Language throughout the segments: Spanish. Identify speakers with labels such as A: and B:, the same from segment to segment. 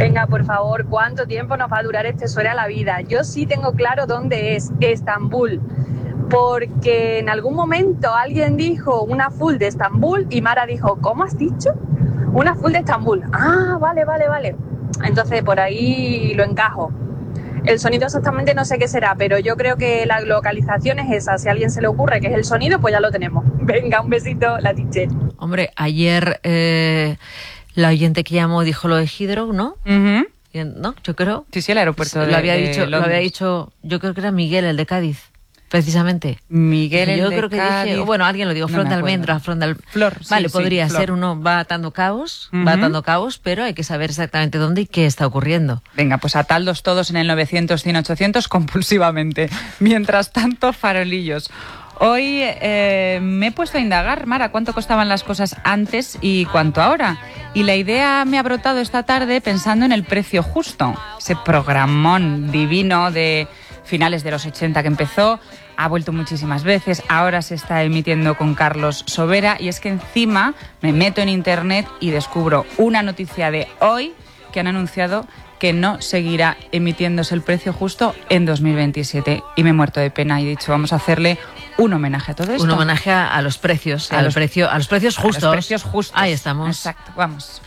A: Venga, por favor, ¿cuánto tiempo nos va a durar este Sol a la vida? Yo sí tengo claro dónde es, Estambul. Porque en algún momento alguien dijo una full de Estambul y Mara dijo, ¿cómo has dicho? Una full de Estambul. Ah, vale. Entonces por ahí lo encajo. El sonido exactamente no sé qué será, pero yo creo que la localización es esa. Si a alguien se le ocurre que es el sonido, pues ya lo tenemos. Venga, un besito, la teacher.
B: Hombre, ayer la oyente que llamó dijo lo de Heathrow, ¿no?
C: Uh-huh.
B: ¿No? Yo creo.
C: Sí, el aeropuerto
B: lo había dicho, yo creo que era Miguel, el de Cádiz. Precisamente.
C: Miguel,
B: yo
C: el
B: creo
C: de
B: que
C: Cádiz.
B: Dije, bueno, alguien lo dijo, Flor de Almendra, Flor. Vale, sí, podría
C: Flor.
B: ser, uno va atando cabos, pero hay que saber exactamente dónde y qué está ocurriendo.
C: Venga, pues ataldos todos en el 900-100-800 compulsivamente. Mientras tanto, farolillos. Hoy me he puesto a indagar, Mara, cuánto costaban las cosas antes y cuánto ahora. Y la idea me ha brotado esta tarde pensando en El precio justo, ese programón divino de finales de los 80 que empezó, ha vuelto muchísimas veces, ahora se está emitiendo con Carlos Sobera, y es que encima me meto en internet y descubro una noticia de hoy que han anunciado que no seguirá emitiéndose El precio justo en 2027, y me he muerto de pena y he dicho, vamos a hacerle un homenaje a todo esto.
B: Un homenaje a los precios, a los precios justos.
C: A los precios justos.
B: Ahí estamos.
C: Exacto, vamos.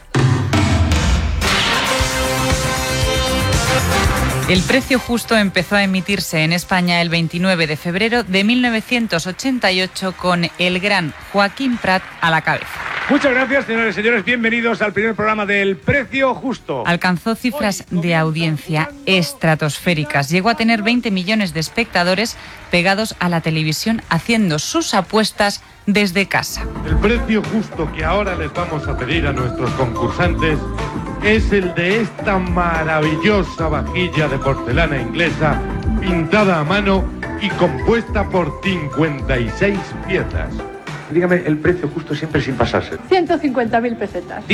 C: El precio justo empezó a emitirse en España el 29 de febrero de 1988 con el gran Joaquín Prat a la cabeza.
D: Muchas gracias, señores y señores. Bienvenidos al primer programa del Precio Justo.
C: Alcanzó cifras de audiencia estratosféricas. Llegó a tener 20 millones de espectadores pegados a la televisión haciendo sus apuestas desde casa.
E: El precio justo que ahora les vamos a pedir a nuestros concursantes es el de esta maravillosa vajilla de porcelana inglesa pintada a mano y compuesta por 56 piezas.
F: Dígame el precio justo siempre sin pasarse.
G: 150.000 pesetas.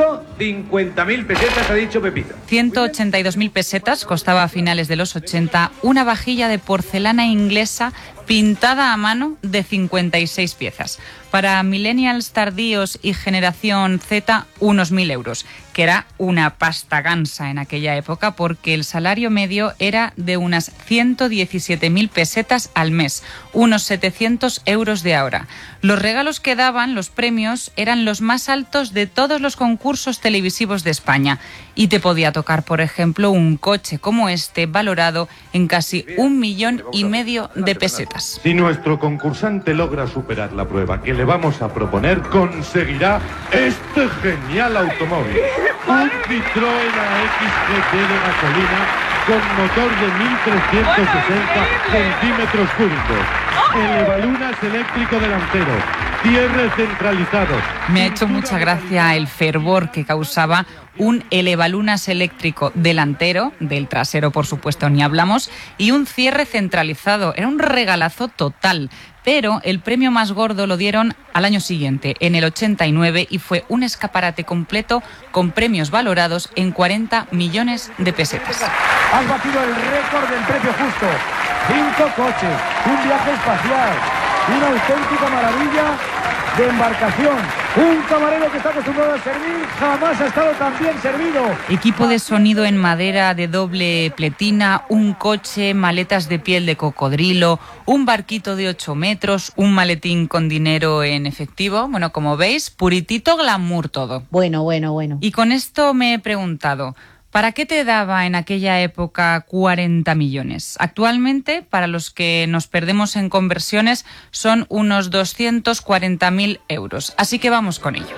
D: 150.000 pesetas ha dicho Pepito.
C: 182.000 pesetas costaba a finales de los 80 una vajilla de porcelana inglesa pintada a mano de 56 piezas. Para millennials tardíos y generación Z, unos 1.000 euros, que era una pasta gansa en aquella época porque el salario medio era de unas 117.000 pesetas al mes, unos 700 euros de ahora. Los regalos que daban, los premios, eran los más altos de todos los concursos televisivos de España. Y te podía tocar, por ejemplo, un coche como este, valorado en casi 1,5 millones de pesetas.
E: Si nuestro concursante logra superar la prueba que le vamos a proponer, conseguirá este genial automóvil. Un Citroën AX GT de gasolina con motor de 1.360 centímetros cúbicos. Elevalunas eléctrico delantero. Cierre centralizado.
C: Me ha hecho mucha gracia el fervor que causaba un elevalunas eléctrico delantero, del trasero por supuesto ni hablamos, y un cierre centralizado. Era un regalazo total. Pero el premio más gordo lo dieron al año siguiente, en el 89, y fue un escaparate completo con premios valorados en 40 millones de pesetas.
H: Has batido el récord del precio justo. 5 coches, un viaje espacial, una auténtica maravilla de embarcación. Un camarero que está acostumbrado a servir jamás ha estado tan bien servido.
C: Equipo de sonido en madera de doble pletina, un coche, maletas de piel de cocodrilo, un barquito de 8 metros, un maletín con dinero en efectivo. Bueno, como veis, puritito glamour todo.
G: Bueno.
C: Y con esto me he preguntado, ¿para qué te daba en aquella época 40 millones? Actualmente, para los que nos perdemos en conversiones, son unos 240.000 euros. Así que vamos con ello.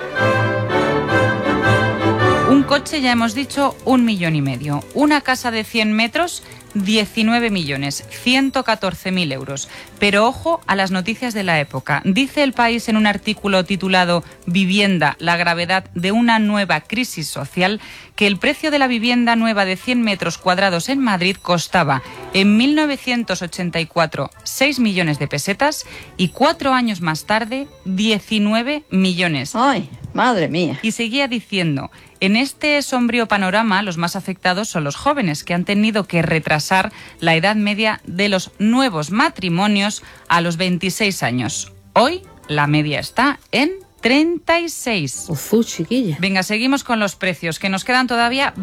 C: Un coche, ya hemos dicho, 1,5 millones. Una casa de 100 metros, 19 millones, 114.000 euros. Pero ojo a las noticias de la época. Dice El País en un artículo titulado Vivienda, la gravedad de una nueva crisis social, que el precio de la vivienda nueva de 100 metros cuadrados en Madrid costaba en 1984 6 millones de pesetas y 4 años más tarde 19 millones.
G: ¡Ay, madre mía!
C: Y seguía diciendo, en este sombrío panorama los más afectados son los jóvenes, que han tenido que retrasar la edad media de los nuevos matrimonios a los 26 años. Hoy la media está en 36.
G: Chiquilla.
C: Venga, seguimos con los precios, que nos quedan todavía